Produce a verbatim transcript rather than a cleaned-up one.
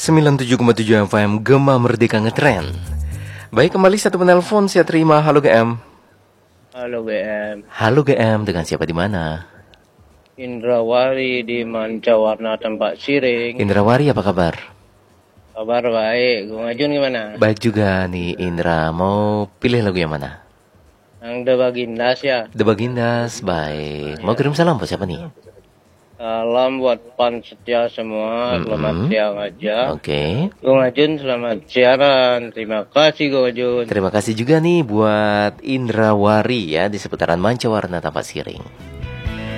sembilan puluh tujuh koma tujuh F M Gema Merdeka Ngetrend. Baik, kembali satu penelpon saya terima. Halo G M. Halo G M. Halo G M, dengan siapa di mana? Indrawari di Mancawarna tempat Siring. Indrawari, apa kabar? Kabar baik. Gue ngajun gimana? Baik juga nih Indra. Mau pilih lagu yang mana? Yang The Bagindas ya. The Bagindas, baik. Mau kirim salam buat siapa nih? Salam buat pan setia semua. Mm-mm. Selamat siang aja. Oke. Okay. Gue ngajun selamat siaran. Terima kasih gue ngajun. Terima kasih juga nih buat Indrawari ya di seputaran Mancawarna tempat Siring.